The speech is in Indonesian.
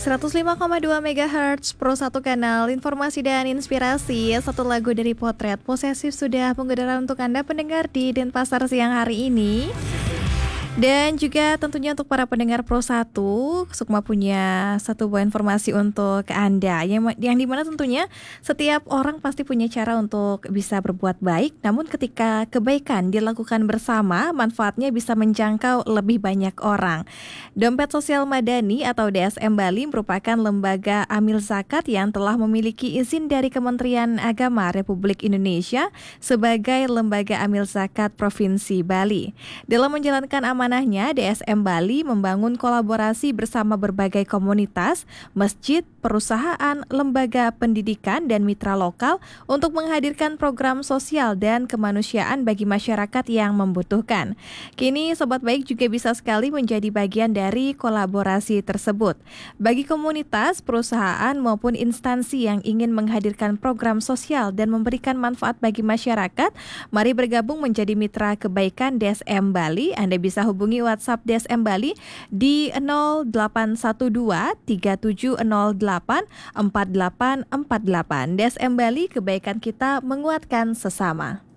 105,2 MHz Pro 1 kanal informasi dan inspirasi. Satu lagu dari Potret Posesif sudah mengudara untuk Anda pendengar di Denpasar siang hari ini. Dan juga tentunya untuk para pendengar Pro 1, Sukma punya satu buah informasi untuk Anda yang dimana tentunya setiap orang pasti punya cara untuk bisa berbuat baik. Namun ketika kebaikan dilakukan bersama, manfaatnya bisa menjangkau lebih banyak orang. Dompet Sosial Madani atau DSM Bali merupakan lembaga amil zakat yang telah memiliki izin dari Kementerian Agama Republik Indonesia sebagai lembaga amil zakat Provinsi Bali. Dalam menjalankan amanahnya, DSM Bali membangun kolaborasi bersama berbagai komunitas, masjid, perusahaan, lembaga pendidikan, dan mitra lokal untuk menghadirkan program sosial dan kemanusiaan bagi masyarakat yang membutuhkan. Kini Sobat Baik juga bisa sekali menjadi bagian dari kolaborasi tersebut. Bagi komunitas, perusahaan maupun instansi yang ingin menghadirkan program sosial dan memberikan manfaat bagi masyarakat, mari bergabung menjadi mitra kebaikan DSM Bali. Anda bisa hubungi WhatsApp DSM Bali di 0812 3708 4848. DSM Bali, kebaikan kita menguatkan sesama.